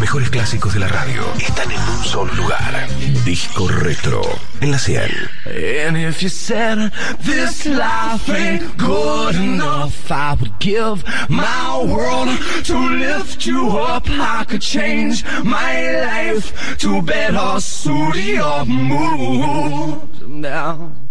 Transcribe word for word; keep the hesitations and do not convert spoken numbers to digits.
mejores clásicos de la radio están en un solo lugar. Disco Retro, en la cien. And if you said this life ain't good enough, I would give my world to lift you up. I could change my life to better suit your mood now.